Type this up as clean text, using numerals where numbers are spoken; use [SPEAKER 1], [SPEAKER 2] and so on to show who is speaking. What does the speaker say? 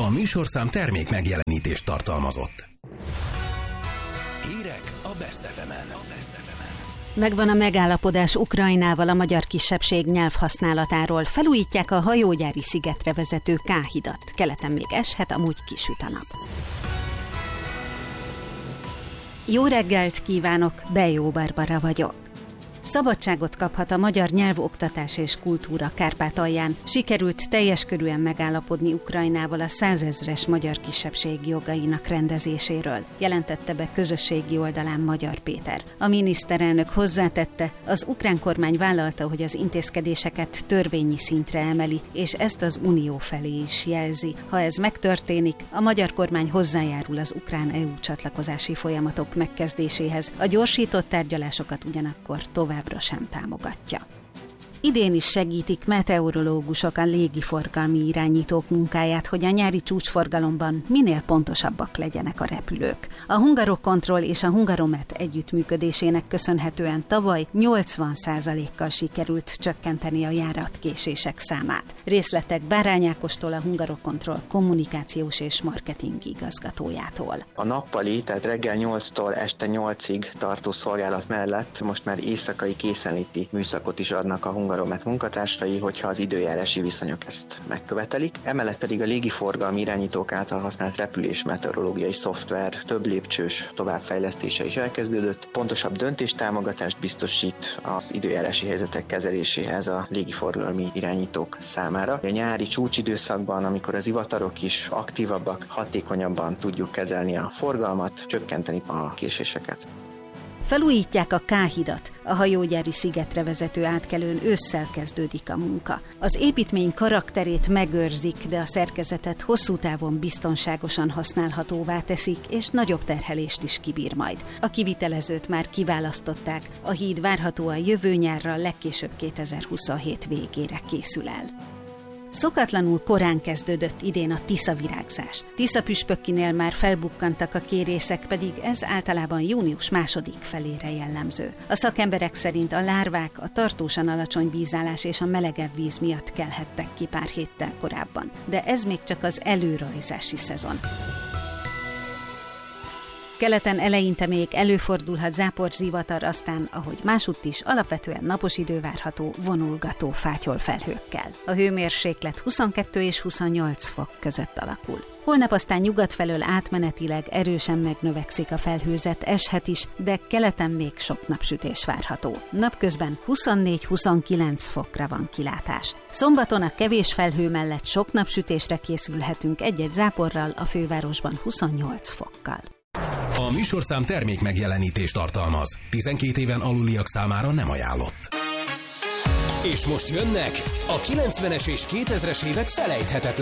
[SPEAKER 1] A műsorszám termék megjelenítést tartalmazott. Hírek a Best FM-en.
[SPEAKER 2] Megvan a megállapodás Ukrajnával a magyar kisebbség nyelvhasználatáról. Felújítják a hajógyári szigetre vezető K-hidat. Keleten még eshet, amúgy kisüt a nap. Jó reggelt kívánok, Bejó Barbara vagyok. Szabadságot kaphat a magyar nyelvoktatás és kultúra Kárpátalján. Sikerült teljes körűen megállapodni Ukrajnával a 100 000-es magyar kisebbség jogainak rendezéséről, jelentette be közösségi oldalán Magyar Péter. A miniszterelnök hozzátette, az ukrán kormány vállalta, hogy az intézkedéseket törvényi szintre emeli, és ezt az Unió felé is jelzi. Ha ez megtörténik, a magyar kormány hozzájárul az ukrán EU csatlakozási folyamatok megkezdéséhez. A gyorsított tárgyalásokat ugyanakkor továbbra sem támogatja. Idén is segítik meteorológusok a légiforgalmi irányítók munkáját, hogy a nyári csúcsforgalomban minél pontosabbak legyenek a repülők. A Hungarocontrol és a Hungaromet együttműködésének köszönhetően tavaly 80%-kal sikerült csökkenteni a járatkésések számát. Részletek Bárány Ákostól, a Hungarocontrol kommunikációs és marketing igazgatójától.
[SPEAKER 3] A nappali, tehát reggel 8-tól este 8-ig tartó szolgálat mellett most már éjszakai készenléti műszakot is adnak a Hungaromet munkatársai, hogyha az időjárási viszonyok ezt megkövetelik. Emellett pedig a légiforgalmi irányítók által használt repülés meteorológiai szoftver több lépcsős továbbfejlesztése is elkezdődött. Pontosabb döntéstámogatást biztosít az időjárási helyzetek kezeléséhez a légiforgalmi irányítók számára. A nyári csúcsidőszakban, amikor az ivatarok is aktívabbak, hatékonyabban tudjuk kezelni a forgalmat, csökkenteni a késéseket.
[SPEAKER 2] Felújítják a K-hidat, a hajógyári szigetre vezető átkelőn ősszel kezdődik a munka. Az építmény karakterét megőrzik, de a szerkezetet hosszú távon biztonságosan használhatóvá teszik, és nagyobb terhelést is kibír majd. A kivitelezőt már kiválasztották, a híd várhatóan jövő nyárra, legkésőbb 2027 végére készül el. Szokatlanul korán kezdődött idén a tiszavirágzás. Tiszapüspökkinél már felbukkantak a kérészek, pedig ez általában június második felére jellemző. A szakemberek szerint a lárvák a tartósan alacsony vízállás és a melegebb víz miatt kelhettek ki pár héttel korábban. De ez még csak az előrajzási szezon. Keleten eleinte még előfordulhat záporzivatar, aztán, ahogy másutt is, alapvetően napos idő várható, vonulgató fátyol felhőkkel. A hőmérséklet 22 és 28 fok között alakul. Holnap aztán nyugat felől átmenetileg erősen megnövekszik a felhőzet, eshet is, de keleten még sok napsütés várható. Napközben 24-29 fokra van kilátás. Szombaton a kevés felhő mellett sok napsütésre készülhetünk, egy-egy záporral, a fővárosban 28 fokkal.
[SPEAKER 1] A műsorszám termék megjelenítést tartalmaz. 12 éven aluliak számára nem ajánlott. És most jönnek a 90-es és 2000-es évek felejthetetlen